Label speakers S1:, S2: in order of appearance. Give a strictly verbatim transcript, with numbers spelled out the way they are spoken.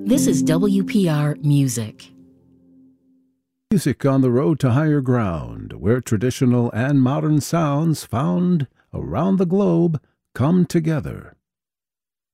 S1: This is W P R Music.
S2: Music on the road to higher ground, where traditional and modern sounds found around the globe come together.